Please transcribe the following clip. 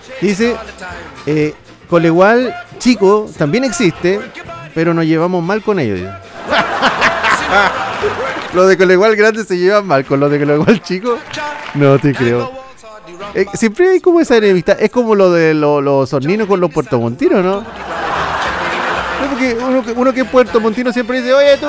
Dice, Colegual chico también existe, pero nos llevamos mal con ellos. Dice. Los de Colegual grande se llevan mal, con los de Colegual chico no te creo. Siempre hay como esa enemistad. Es como lo de los sorninos con los puertomontinos, ¿no? Porque uno que es puertomontino siempre dice, oye, tú